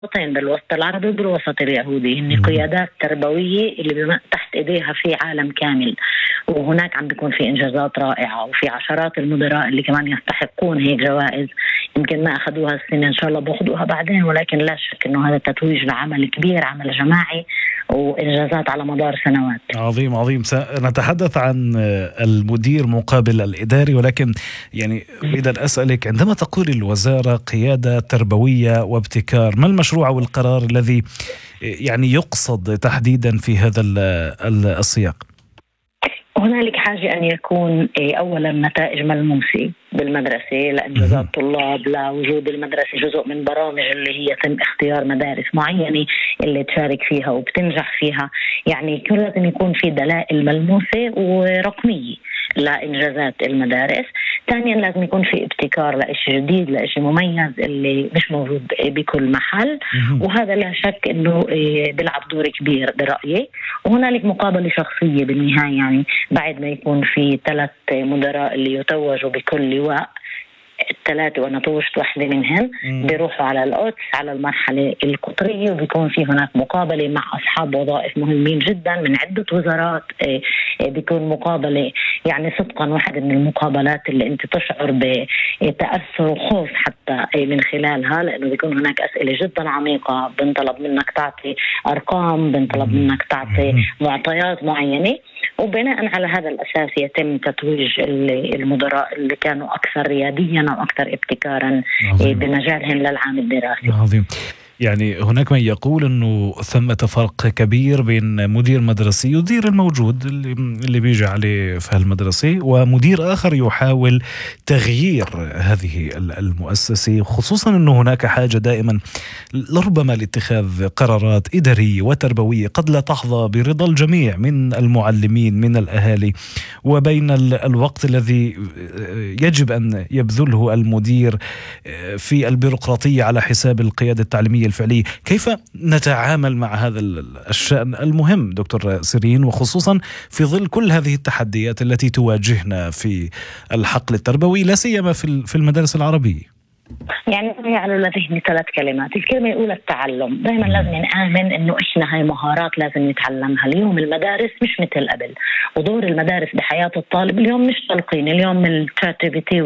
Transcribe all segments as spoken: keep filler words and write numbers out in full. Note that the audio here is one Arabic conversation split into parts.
بالوسطين، بالوسط العربي وبالوسط اليهودي، هن قيادات تربوية اللي تحت إيديها في عالم كامل، وهناك عم بيكون في إنجازات رائعة، وفي عشرات المدراء اللي كمان يستحقون هيك جوائز يمكن ما أخذوها السنة، إن شاء الله بأخذوها بعدين، ولكن لا شك إنه هذا تتويج لعمل كبير، عمل جماعي وإنجازات على مدار سنوات. عظيم عظيم. سنتحدث عن المدير مقابل الإداري، ولكن يعني أريد أن أسألك، عندما تقول الوزارة قيادة تربوية وابتكار، ما المشروع والقرار الذي يعني يقصد تحديدا في هذا السياق؟ هنالك حاجة أن يكون أولا نتائج ملموسة بالمدرسة لإنجازات الطلاب، لوجود المدرسة جزء من برامج اللي هي يتم اختيار مدارس معينة اللي تشارك فيها وبتنجح فيها. يعني كل لازم يكون في دلائل ملموسة ورقمية لإنجازات المدارس. ثانيا لازم يكون في ابتكار لإشي جديد، لإشي مميز اللي مش موجود بكل محل، وهذا لا شك إنه بيلعب دور كبير برأيي. وهنالك مقابلة شخصية بالنهاية، يعني بعد ما يكون في ثلاث مدراء اللي يتوجوا بكل لواء، الثلاثة وأنا طوشت واحدة منهم، بيروحوا على القدس على المرحلة القطرية، وبيكون في هناك مقابلة مع أصحاب وظائف مهمين جدا من عدة وزارات. بيكون مقابلة يعني صدقا واحدة من المقابلات اللي أنت تشعر بتأثر وخوف حتى من خلالها، لأنه بيكون هناك أسئلة جدا عميقة، بنطلب منك تعطي أرقام، بنطلب منك تعطي معطيات معينة، وبناء على هذا الأساس يتم تتويج المدراء اللي كانوا أكثر رياديا أو أكثر ابتكارا بمجالهم للعام الدراسي. عظيم. يعني هناك من يقول أنه ثمة فرق كبير بين مدير مدرسي يدير الموجود اللي بيجي عليه في هالمدرسة، ومدير آخر يحاول تغيير هذه المؤسسة، خصوصا أنه هناك حاجة دائما لربما لاتخاذ قرارات إدارية وتربوية قد لا تحظى برضا الجميع من المعلمين من الأهالي، وبين الوقت الذي يجب أن يبذله المدير في البيروقراطية على حساب القيادة التعليمية الفعلية. كيف نتعامل مع هذا الشأن المهم دكتور سيرين، وخصوصا في ظل كل هذه التحديات التي تواجهنا في الحقل التربوي، لا سيما في المدارس العربية؟ يعني يعني لديهم ثلاث كلمات. الكلمة الأولى التعلم. دائما لازم نآمن إنه إحنا هاي مهارات لازم نتعلمها. اليوم المدارس مش مثل قبل، ودور المدارس بحياة الطالب اليوم مش تلقين. اليوم الشات جي بي تي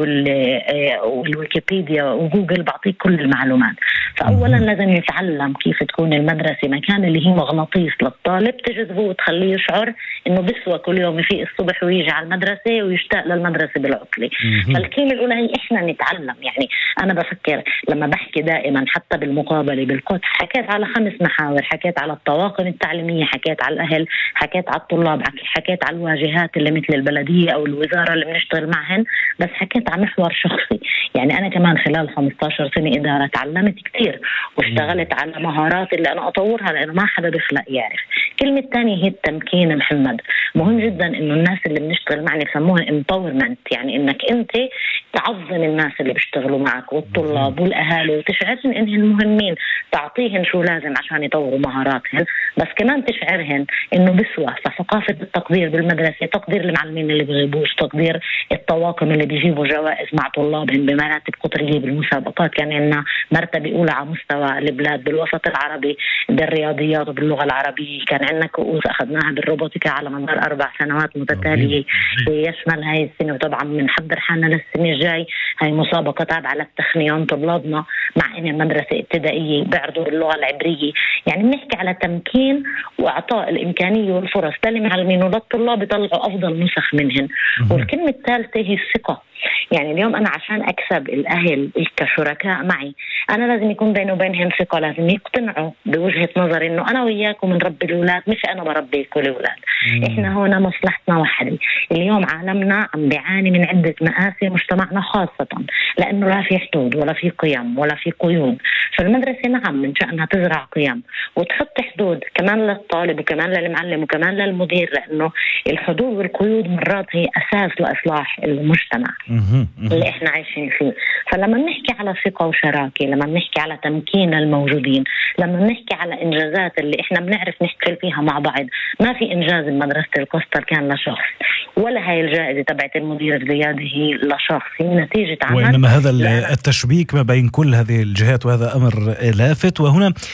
والويكيبيديا وجوجل بعطيك كل المعلومات. فأولا لازم نتعلم كيف تكون المدرسة مكان اللي هي مغناطيس للطالب، تجذبه وتخليه يشعر إنه بسوى كل يوم يفيق الصبح ويجي على المدرسة ويشتاق للمدرسة بالعطلة. فالكلمة الأولى هي إحنا نتعلم. يعني أنا بفكر لما بحكي دائما حتى بالمقابلة بالقدس حكيت على خمس محاور، حكيت على الطواقم التعليمية، حكيت على الأهل، حكيت على الطلاب، حكيت على الواجهات اللي مثل البلدية أو الوزارة اللي بنشتغل معهن، بس حكيت على محور شخصي. يعني أنا كمان خلال خمسة عشر سنة إدارة تعلمت كتير واشتغلت على مهارات اللي أنا أطورها، لأنه ما حدا بيخلق يعرف. كلمة تانية هي التمكين. محمد مهم جدا إنه الناس اللي بنشتغل معنا يسموها empowerment، يعني إنك أنت تعظم الناس اللي بيشتغلوا معك والطلاب والأهالي، وتشعرهم إنهم مهمين، تعطيهم شو لازم عشان يطوروا مهاراتهم، بس كمان تشعرهم إنه بسوى. فثقافة التقدير بالمدرسة، تقدير المعلمين اللي بيغيبوش، تقدير الطواقم اللي بيجيبوا جوائز مع طلابهم بمراتب قطرية بالمسابقات. كان لنا مرتبة أولى على مستوى البلاد بالوسط العربي بالرياضيات وباللغة العربية. كان عندنا كؤوس أخذناها بالروبوتيكا على مدار أربع سنوات متتالية يشمل هاي السنة، وطبعا بنحضر حالنا للسنة الجاي هاي مسابقة تابعة للتخنيون طلابنا مع إن المدرسة ابتدائية بعرضوا باللغة العبرية. يعني بنحكي على تمكين وإعطاء الإمكانية والفرص للمعلمين وللطلاب يطلعوا أفضل نسخ منهم. والكلمة الثالثة هي الثقة. يعني اليوم أنا عشان أكسب الأهل كشركاء معي أنا لازم يكون بيني وبينهم ثقة، لازم يقتنعوا بوجهة نظري إنه أنا وياكم نربي الأولاد، مش أنا بربي كل الأولاد. إحنا هنا مصلحتنا واحدة. اليوم عالمنا عم بيعاني من عدة مآسي، مجتمعنا خاصة، لأنه لا في حدود ولا في قيم ولا في قيود. فالمدرسة نعم من شأنها تزرع قيم وتحط حدود كمان للطالب وكمان للمعلم وكمان للمدير، لأنه الحدود والقيود مرات هي أساس لإصلاح المجتمع. اللي احنا عايشين فيه. فلما بنحكي على ثقة وشراكة، لما بنحكي على تمكين الموجودين، لما بنحكي على إنجازات اللي احنا بنعرف نحتفل فيها مع بعض، ما في إنجاز بمدرسة القسطر كان لشخص، ولا هاي الجائزة تبعت المدير الرياضي هي لشخص، هي نتيجة عمل، وإنما هذا التشبيك ما بين كل هذه الجهات، وهذا أمر لافت. وهنا